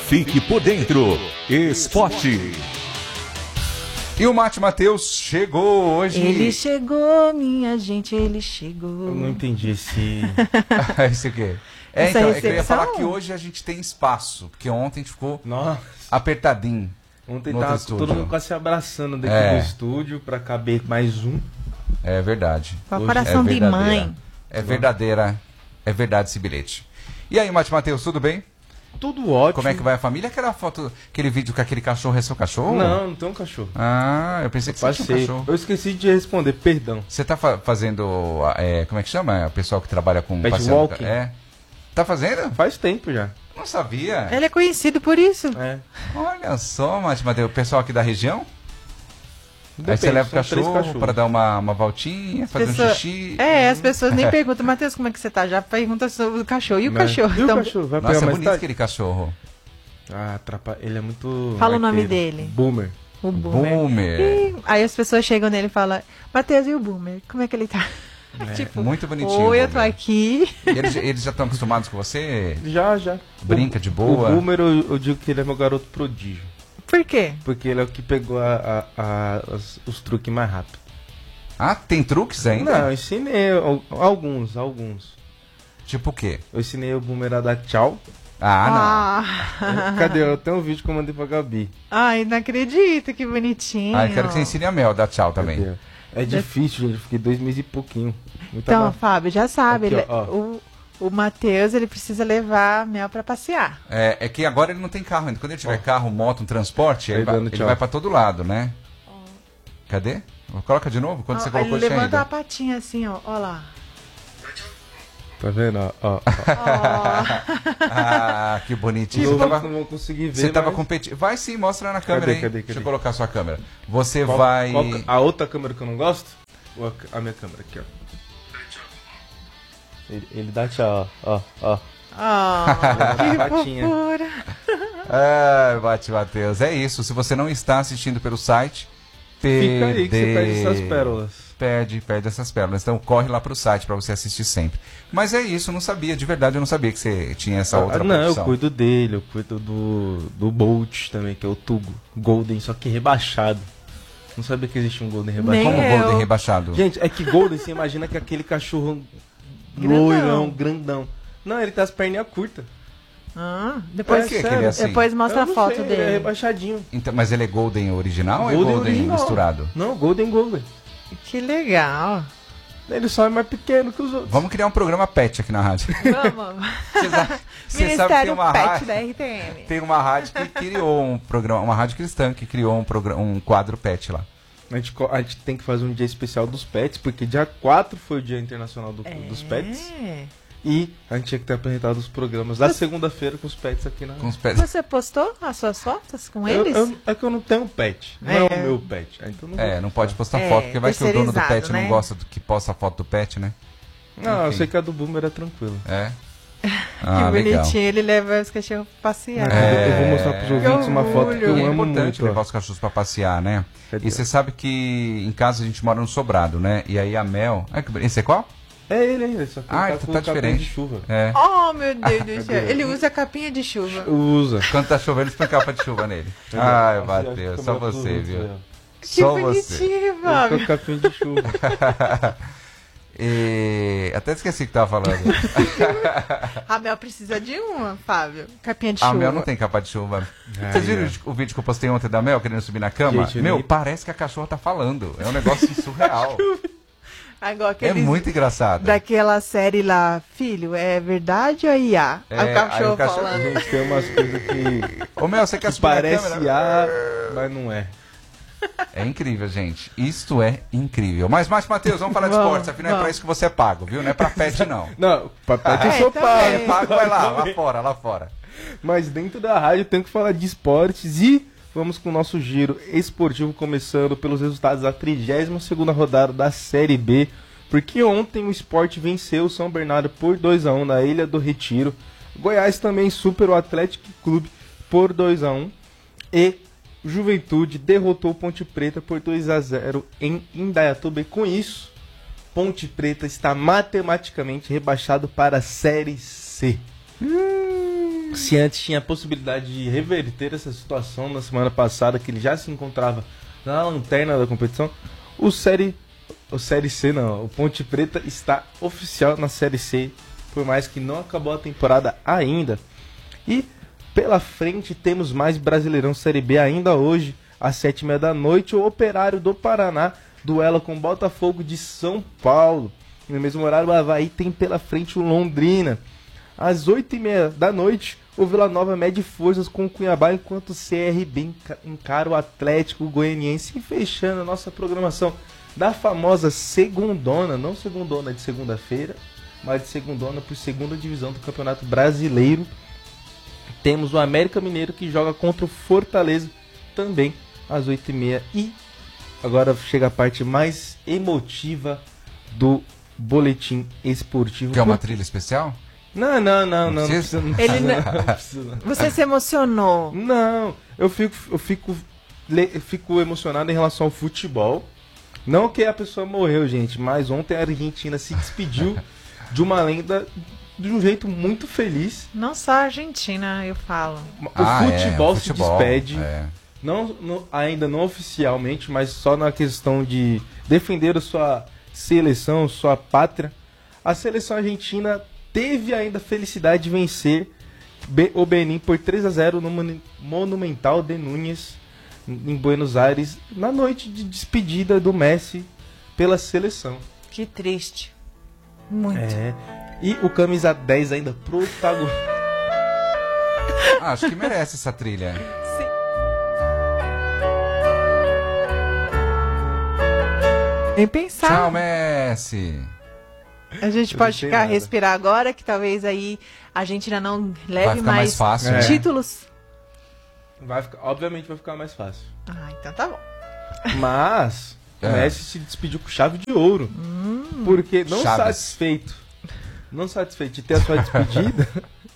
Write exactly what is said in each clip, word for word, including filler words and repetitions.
Fique por dentro. Esporte. E o Mate Matheus chegou hoje. Ele chegou, minha gente, ele chegou. Eu não entendi esse... Esse quê? É, Essa então, é que eu ia recepção? falar que hoje a gente tem espaço, porque ontem a gente ficou Nossa, apertadinho. ontem no tava outro estúdio. todo mundo quase se abraçando dentro É. do estúdio pra caber mais um. É verdade. Com a Hoje coração é de verdadeira. mãe. É verdadeira, é verdade esse bilhete. E aí, Mate Matheus, tudo bem? Tudo ótimo. Como é que vai a família? Aquela foto, aquele vídeo com aquele cachorro é seu cachorro? Não, não tem um cachorro. Ah, eu pensei que você tinha um Passei. cachorro. Eu esqueci de responder, perdão. Você tá fa- fazendo, é, como é que chama? O pessoal que trabalha com... Pet passeando- walking. É. Tá fazendo? Faz tempo já. Não sabia. Ele é conhecido por isso. É. Olha só, Mate Matheus, o pessoal aqui da região? Aí Depende, você leva o são três cachorro cachorros. para dar uma, uma voltinha, fazer Pessoa- um xixi. É, as pessoas nem perguntam, Matheus, como é que você tá? Já pergunta sobre o cachorro. E o Né? cachorro? E o Então, cachorro? Vai Nossa, pegar é mais bonito tarde? aquele cachorro. Ah, atrapalha. Ele é muito... Fala o nome arteiro. dele. Boomer. O Boomer. Boomer. Ih, aí as pessoas chegam nele e falam, Matheus, e o Boomer? Como é que ele tá? tipo, Muito bonitinho. oi, o eu tô Boomer. aqui. E Eles, eles já estão acostumados com você? Já, já. Brinca O- de boa? O Boomer, eu, eu digo que ele é meu garoto prodígio. Por quê? Porque ele é o que pegou a, a- a- as- os truques mais rápido. Ah, tem truques ainda? Não, eu ensinei al- alguns, alguns. Tipo o quê? Eu ensinei o Boomer a dar tchau. Ah, Ah, Cadê? Eu tenho um vídeo que eu mandei pra Gabi. ai, não acredito, que bonitinho. não. Ah, eu quero que você ensine a Mel a dar tchau também. Cadê? É difícil, gente. Eu fiquei dois meses e pouquinho. Muita Então, ba- Fábio, já sabe, Aqui, ele- ó, ó. o, o Matheus, ele precisa levar a Mel pra passear. É, é que agora ele não tem carro ainda. Quando ele tiver Ó. carro, moto, um transporte, Aí ele, vai, dando ele tchau. vai pra todo lado, né? Cadê? Coloca de novo? Quando Ó, você ele colocou tinha levanta ido. a patinha assim, ó, ó lá. Tá vendo? Ó, ó, ó. Ó. Ah, que bonitinho. Os Você outros tava, não vão conseguir ver. você tava mas- competindo. Vai sim, mostra na câmera Cadê, aí. cadê, Deixa cadê? eu colocar a sua câmera. Você Qual- vai. qual ca- a outra câmera que eu não gosto? Ou a, a minha câmera aqui, ó. Ele, ele dá tchau, ó, ó. Ah, que Patinha. fofura. Ah, Bate Matheus. É isso. Se você não está assistindo pelo site, Fica aí que você perde essas perde- pérolas. Perde, perde essas pérolas. Então corre lá pro site pra você assistir sempre. Mas é isso, eu não sabia, de verdade eu não sabia que você tinha essa outra Ah, não, profissão. eu cuido dele, eu cuido do, do Bolt também, que é o Tugo. Golden, só que rebaixado. Não sabia que existia um Golden rebaixado. Nem Como eu. Golden rebaixado? Gente, é que Golden, você imagina que é aquele cachorro Grandão. loirão, grandão. Não, ele tem as perninhas curtas. Ah, depois, Por que que ele é assim? depois mostra Eu a não foto sei, dele. É rebaixadinho. Então, mas ele é Golden original ou é Golden Golden original. misturado? Não, Golden Golden. Que legal. Ele só é mais pequeno que os outros. Vamos criar um programa pet aqui na rádio. Vamos. Você sabe, você sabe que tem Ministério uma, Pet rádio, da R T M. tem uma rádio que criou um programa, uma rádio cristã que criou um, programa, um quadro pet lá. A gente, co- a gente tem que fazer um dia especial dos pets, porque dia quatro foi o Dia Internacional do- dos Pets. É. E a gente tinha que ter apresentado os programas da segunda-feira com os pets aqui na. Com os pets. Você postou as suas fotos com Eu- eles? eu- é que eu não tenho pet. Não é, É. o meu pet. Então não, É, vou não pode postar É, foto, porque vai que o dono do terceirizado, pet não né? gosta do que posta a foto do pet, né? Não, eu Enfim. sei que a do Boomer é tranquila. É. Que Ah, legal. bonitinho, ele leva os cachorros pra passear. É. Eu vou mostrar pros ouvintes uma foto que eu E é amo importante muito. levar ó. os cachorros pra passear, né? Cadê? E você sabe que em casa a gente mora no sobrado, né? E aí a Mel... Ah, que bonito. Esse é qual? É ele ainda, só que Ah, ele então tá com tá o capim diferente. de chuva. É. Oh, meu Deus do céu. Cadê? Ele usa capinha de chuva. Usa. Quando tá chovendo, eles põem capa de chuva nele. Cadê? Ai, Assim, bateu. acho que Só câmera você, pros viu? outros, Que Só você. bonitinho, ó. Eu tô Fábio. com capim de chuva. E... Até esqueci o que tava falando. A Mel precisa de uma, Fábio. Capinha de A chuva. Mel não tem capa de chuva. Ai, Vocês viram é. o vídeo que eu postei ontem da Mel querendo subir na cama? Gente, Meu, nem- parece que a cachorra tá falando. É um negócio surreal. Agora, É aqueles muito engraçado. daquela série lá, filho, é verdade ou é I A? É, Aí o cachorro aí o cachorro- falando. Gente, tem umas coisas que, Ô, Mel, você quer que subir na parece câmera? A, mas não é. É incrível, gente. Isto é incrível. Mas, mas Matheus, vamos falar de Vamos, esportes. Afinal, é pra vamos. isso que você é pago, viu? Não é pra pet, não. Não, papete eu É, sou também. pago. É pago, vai lá, lá fora, lá fora. Mas dentro da rádio eu tenho que falar de esportes e vamos com o nosso giro esportivo começando pelos resultados da trigésima segunda rodada da Série B. Porque ontem o Sport venceu o São Bernardo por dois a um na Ilha do Retiro. Goiás também superou o Atlético Clube por dois a um. E Juventude derrotou o Ponte Preta por dois a zero em Indaiatuba. E com isso, Ponte Preta está matematicamente rebaixado para a Série C. se antes tinha a possibilidade de reverter essa situação na semana passada, que ele já se encontrava na lanterna da competição, o Série, o Série C não, o Ponte Preta está oficial na Série C, por mais que não acabou a temporada ainda. E pela frente temos mais Brasileirão Série B ainda hoje, às sete e meia da noite, o Operário do Paraná duela com o Botafogo de São Paulo. No mesmo horário, o Avaí tem pela frente o Londrina. Às oito e meia da noite, o Vila Nova mede forças com o Cuiabá, enquanto o C R B encara o Atlético Goianiense. E fechando a nossa programação da famosa segundona, não segundona de segunda-feira, mas de segundona por segunda divisão do Campeonato Brasileiro. Temos o América Mineiro que joga contra o Fortaleza, também às oito e meia. E agora chega a parte mais emotiva do boletim esportivo. Quer uma trilha especial? Não, não, não, não. Não precisa? Não precisa, Ele não, não- não precisa, não. Você se emocionou. Não, eu fico, eu fico, le- eu fico emocionado em relação ao futebol. Não que a pessoa morreu, gente, mas ontem a Argentina se despediu de uma lenda de um jeito muito feliz. Não só a Argentina, eu falo. O Ah, é, futebol, o se futebol, despede, é. não, não- ainda não oficialmente, mas só na questão de defender a sua seleção, sua pátria. A seleção argentina teve ainda a felicidade de vencer Be- o Benin por três a zero no Monu- Monumental de Núñez, em Buenos Aires, na noite de despedida do Messi pela seleção. Que triste. Muito. É. E o camisa dez ainda protagonista. Ah, acho que merece essa trilha. Sim. Nem pensar. Tchau, Messi. A gente Eu pode não sei ficar, nada. respirar agora, que talvez aí a gente ainda não leve Vai ficar mais mais, fácil, né? títulos. Vai ficar, obviamente vai ficar mais fácil. Ah, então tá bom. Mas o É. Messi se despediu com chave de ouro. Porque não Chaves. satisfeito. Não satisfeito de ter a sua despedida,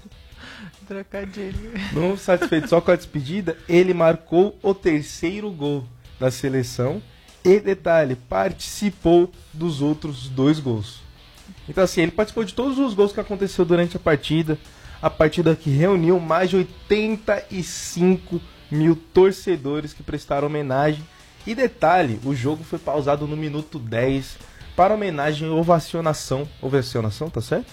Trocadilho. não satisfeito só com a despedida, ele marcou o terceiro gol da seleção. E detalhe, participou dos outros dois gols. Então assim, ele participou de todos os gols que aconteceu durante a partida. A partida que reuniu mais de oitenta e cinco mil torcedores que prestaram homenagem. E detalhe, o jogo foi pausado no minuto dez para homenagem e ovacionação. Ovacionação, tá certo?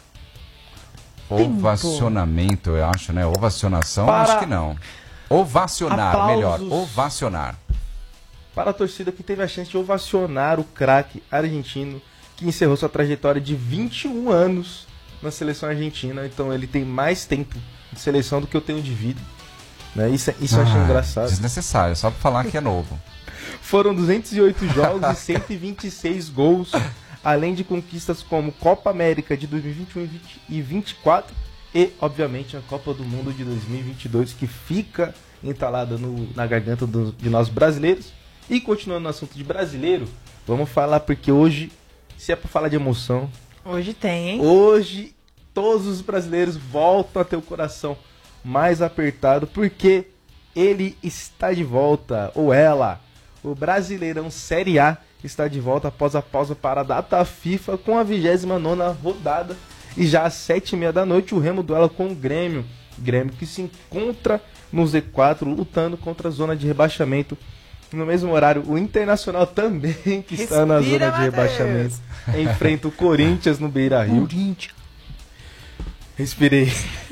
Ovacionamento, eu acho, né? Ovacionação, Para- acho que não. Ovacionar, Aplausos. melhor. Ovacionar. Para a torcida que teve a chance de ovacionar o craque argentino, que encerrou sua trajetória de vinte e um anos na seleção argentina. Então ele tem mais tempo de seleção do que eu tenho de vida. Né? Isso, é- isso eu achei Ah, engraçado. Desnecessário, só pra falar que é novo. Foram duzentos e oito jogos e cento e vinte e seis gols, além de conquistas como Copa América de dois mil e vinte e um e vinte e vinte e quatro e, obviamente, a Copa do Mundo de dois mil e vinte e dois, que fica entalada no- na garganta do- de nós brasileiros. E continuando no assunto de brasileiro, vamos falar porque hoje, se é pra falar de emoção, Hoje tem, hein? hoje todos os brasileiros voltam a ter o coração mais apertado porque ele está de volta, ou ela. O Brasileirão Série A está de volta após a pausa para a data FIFA com a vigésima nona rodada. E já às sete e meia da noite o Remo duela com o Grêmio. Grêmio que se encontra no Z quatro lutando contra a zona de rebaixamento. No mesmo horário, o Internacional também, que está na Respira, zona de Matheus. rebaixamento, enfrenta o Corinthians no Beira-Rio. Respirei.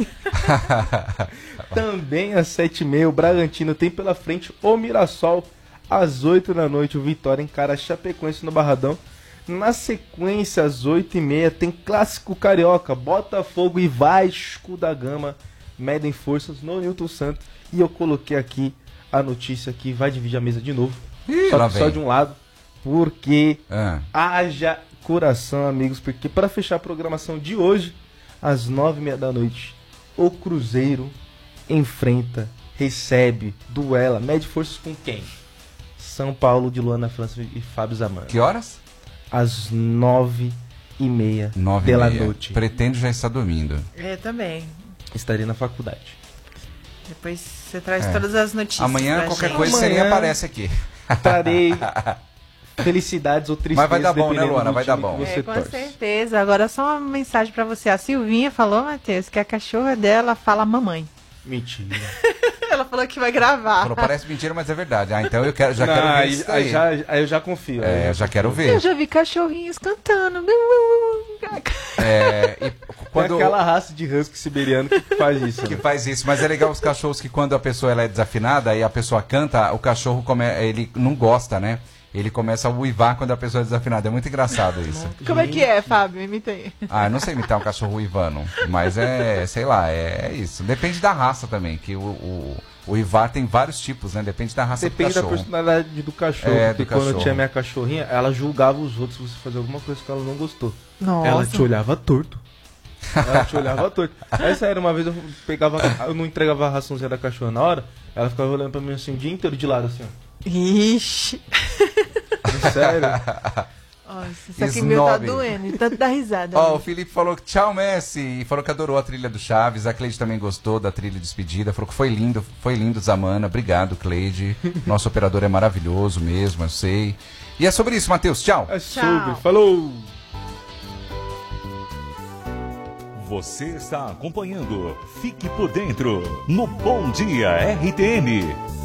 Também às sete e meia, o Bragantino tem pela frente o Mirassol. Às oito da noite, o Vitória encara a Chapecoense no Barradão. Na sequência, às oito e meia, tem Clássico Carioca. Botafogo e Vasco da Gama medem forças no Newton Santos. E eu coloquei aqui a notícia que vai dividir a mesa de novo. Ih, Só lá que só vem. de um lado. Porque Ah, haja coração, amigos. Porque para fechar a programação de hoje, às nove e meia da noite, o Cruzeiro enfrenta, recebe, duela, mede forças com quem? São Paulo de Luana França e Fábio Zamano. que horas? Às nove e meia Nove e da meia. noite. Pretendo já estar dormindo. Eu também. Estarei na faculdade. Depois você traz É. todas as notícias. Amanhã, pra qualquer gente. coisa, você nem Amanhã- aparece aqui. Estarei felicidades ou tristezas. Mas vai dar bom, né, dependendo Luana? do Vai dar time que bom. Você É, com torce. certeza. Agora só uma mensagem pra você. A Silvinha falou, Matheus, que a cachorra dela fala mamãe. Mentira. Ela falou que vai gravar. Falou, parece mentira, mas é verdade. Ah, então eu quero, já Não, quero ver aí, isso aí aí. já, aí eu já confio. É, aí eu já quero Eu ver. já vi cachorrinhos cantando. É, e quando... Tem aquela raça de husky siberiano que faz isso. que né? faz isso, mas é legal os cachorros que quando a pessoa ela é desafinada e a pessoa canta, o cachorro come... ele não gosta, né? Ele começa a uivar quando a pessoa é desafinada. É muito engraçado isso. Como é que é, Fábio? Imita aí. Ah, eu não sei imitar um cachorro uivando, mas é, sei lá, é, é isso. Depende da raça também, que o, o, o uivar tem vários tipos, né? Depende da raça Depende do da cachorro. personalidade do cachorro. É, porque do quando eu cachorro. tinha minha cachorrinha, ela julgava os outros se você fazer alguma coisa que ela não gostou. Nossa. Ela te olhava torto. Ela te olhava torto. Aí, sério, uma vez eu pegava, eu não entregava a raçãozinha da cachorra na hora, ela ficava olhando pra mim assim o dia inteiro de lado, assim, ó. Ixi. Sério. Nossa, isso aqui meu tá Snob. doendo. de Tanto dar risada. Ó, né? o Felipe falou que tchau, Messi, e falou que adorou a trilha do Chaves. A Cleide também gostou da trilha de despedida, falou que foi lindo, foi lindo, Zamana. Obrigado, Cleide. Nosso operador é maravilhoso mesmo, eu sei. E é sobre isso, Matheus. Tchau. É sobre. Falou! Você está acompanhando Fique por Dentro no Bom Dia R T M.